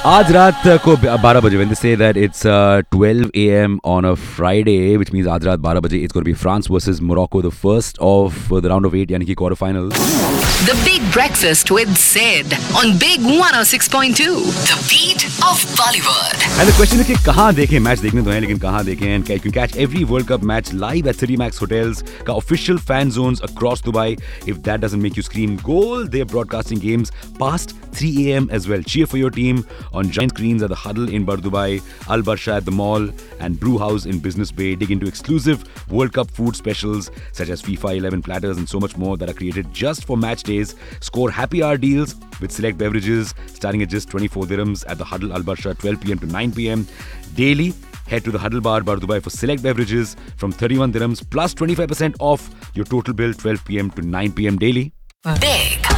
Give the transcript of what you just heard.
आज रात को 12 बजे when they say that it's 12 a.m. on a Friday, which means आज रात 12 बजे it's going to be France versus Morocco, the first of the round of 8 यानी कि quarter finals. The Big Breakfast with Sid on Big 106.2, the beat of Bollywood. And the question is कि कहाँ देखें match देखने तो हैं लेकिन कहाँ देखें and you can catch every World Cup match live at City Max Hotels का official fan zones across Dubai. If that doesn't make you scream goal, they're broadcasting games past 3 a.m. as well. Cheer for your team on giant screens at the Huddle in Bar Dubai, Al Barsha at the Mall, and Brew House in Business Bay. Dig into exclusive World Cup food specials such as FIFA 11 platters and so much more that are created just for match days. Score happy hour deals with select beverages starting at just 24 dirhams at the Huddle Al Barsha 12 p.m. to 9 p.m. Daily, head to the Huddle Bar Dubai for select beverages from 31 dirhams plus 25% off your total bill 12 p.m. to 9 p.m. daily. Big